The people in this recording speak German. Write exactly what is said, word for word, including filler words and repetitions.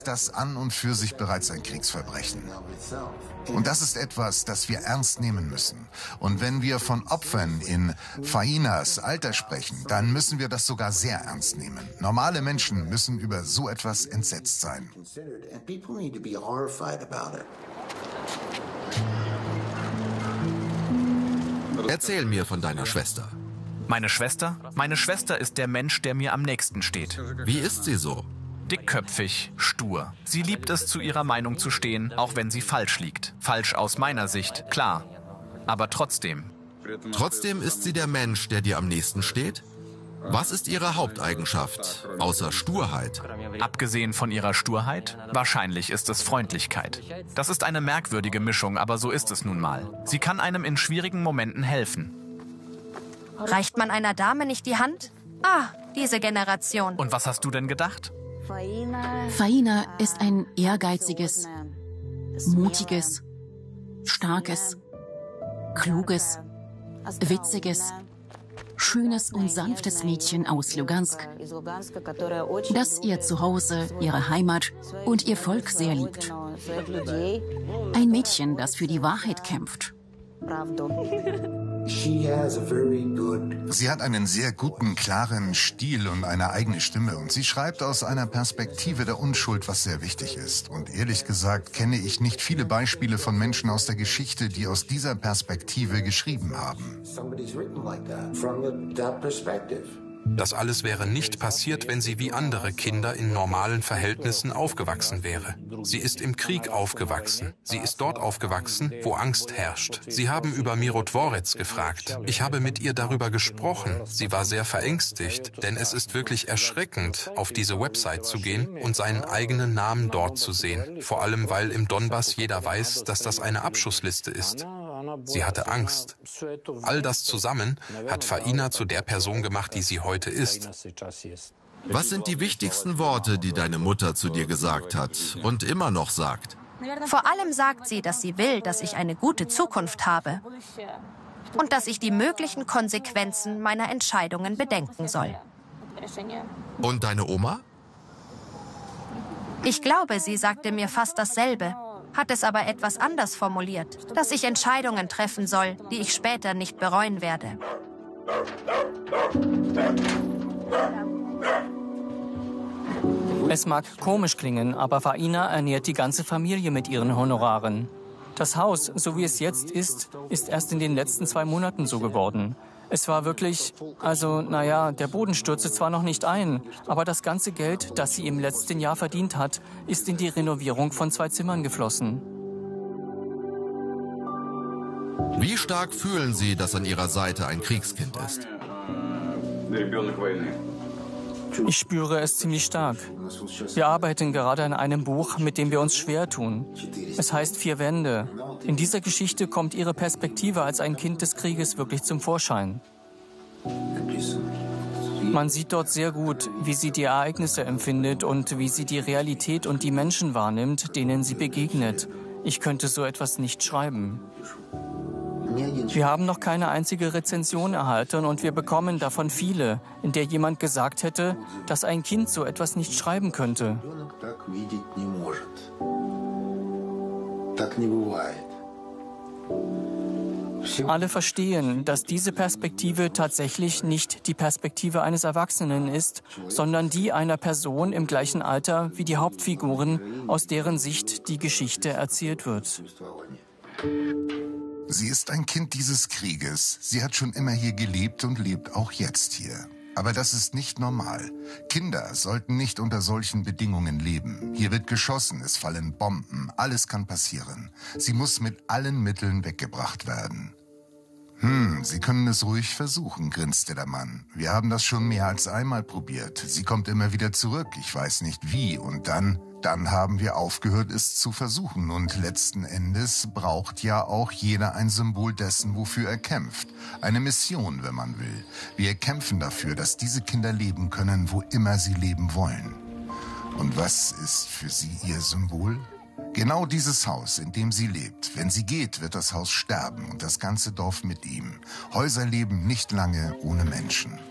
das an und für sich bereits ein Kriegsverbrechen. Und das ist etwas, das wir ernst nehmen müssen. Und wenn wir von Opfern in Fainas Alter sprechen, dann müssen wir das sogar sehr ernst nehmen. Normale Menschen müssen über so etwas entsetzt sein. Erzähl mir von deiner Schwester. Meine Schwester? Meine Schwester ist der Mensch, der mir am nächsten steht. Wie ist sie so? Dickköpfig, stur. Sie liebt es, zu ihrer Meinung zu stehen, auch wenn sie falsch liegt. Falsch aus meiner Sicht, klar. Aber trotzdem. Trotzdem ist sie der Mensch, der dir am nächsten steht? Was ist ihre Haupteigenschaft, außer Sturheit? Abgesehen von ihrer Sturheit? Wahrscheinlich ist es Freundlichkeit. Das ist eine merkwürdige Mischung, aber so ist es nun mal. Sie kann einem in schwierigen Momenten helfen. Reicht man einer Dame nicht die Hand? Ah, diese Generation. Und was hast du denn gedacht? Faina ist ein ehrgeiziges, mutiges, starkes, kluges, witziges, schönes und sanftes Mädchen aus Lugansk, das ihr Zuhause, ihre Heimat und ihr Volk sehr liebt. Ein Mädchen, das für die Wahrheit kämpft. Sie hat einen sehr guten, klaren Stil und eine eigene Stimme. Und sie schreibt aus einer Perspektive der Unschuld, was sehr wichtig ist. Und ehrlich gesagt kenne ich nicht viele Beispiele von Menschen aus der Geschichte, die aus dieser Perspektive geschrieben haben. Das alles wäre nicht passiert, wenn sie wie andere Kinder in normalen Verhältnissen aufgewachsen wäre. Sie ist im Krieg aufgewachsen. Sie ist dort aufgewachsen, wo Angst herrscht. Sie haben über Mirotvorets gefragt. Ich habe mit ihr darüber gesprochen. Sie war sehr verängstigt, denn es ist wirklich erschreckend, auf diese Website zu gehen und seinen eigenen Namen dort zu sehen. Vor allem, weil im Donbass jeder weiß, dass das eine Abschussliste ist. Sie hatte Angst. All das zusammen hat Faina zu der Person gemacht, die sie heute ist. Was sind die wichtigsten Worte, die deine Mutter zu dir gesagt hat und immer noch sagt? Vor allem sagt sie, dass sie will, dass ich eine gute Zukunft habe und dass ich die möglichen Konsequenzen meiner Entscheidungen bedenken soll. Und deine Oma? Ich glaube, sie sagte mir fast dasselbe, hat es aber etwas anders formuliert, dass ich Entscheidungen treffen soll, die ich später nicht bereuen werde. Es mag komisch klingen, aber Faina ernährt die ganze Familie mit ihren Honoraren. Das Haus, so wie es jetzt ist, ist erst in den letzten zwei Monaten so geworden. Es war wirklich, also naja, der Boden stürzte zwar noch nicht ein, aber das ganze Geld, das sie im letzten Jahr verdient hat, ist in die Renovierung von zwei Zimmern geflossen. Wie stark fühlen Sie, dass an Ihrer Seite ein Kriegskind ist? Ich spüre es ziemlich stark. Wir arbeiten gerade an einem Buch, mit dem wir uns schwer tun. Es heißt Vier Wände. In dieser Geschichte kommt ihre Perspektive als ein Kind des Krieges wirklich zum Vorschein. Man sieht dort sehr gut, wie sie die Ereignisse empfindet und wie sie die Realität und die Menschen wahrnimmt, denen sie begegnet. Ich könnte so etwas nicht schreiben. Wir haben noch keine einzige Rezension erhalten und wir bekommen davon viele, in der jemand gesagt hätte, dass ein Kind so etwas nicht schreiben könnte. Alle verstehen, dass diese Perspektive tatsächlich nicht die Perspektive eines Erwachsenen ist, sondern die einer Person im gleichen Alter wie die Hauptfiguren, aus deren Sicht die Geschichte erzählt wird. Sie ist ein Kind dieses Krieges. Sie hat schon immer hier gelebt und lebt auch jetzt hier. Aber das ist nicht normal. Kinder sollten nicht unter solchen Bedingungen leben. Hier wird geschossen, es fallen Bomben, alles kann passieren. Sie muss mit allen Mitteln weggebracht werden. Hm, Sie können es ruhig versuchen, grinste der Mann. Wir haben das schon mehr als einmal probiert. Sie kommt immer wieder zurück, ich weiß nicht wie. Und dann, dann haben wir aufgehört, es zu versuchen. Und letzten Endes braucht ja auch jeder ein Symbol dessen, wofür er kämpft. Eine Mission, wenn man will. Wir kämpfen dafür, dass diese Kinder leben können, wo immer sie leben wollen. Und was ist für sie ihr Symbol? Genau dieses Haus, in dem sie lebt. Wenn sie geht, wird das Haus sterben und das ganze Dorf mit ihm. Häuser leben nicht lange ohne Menschen.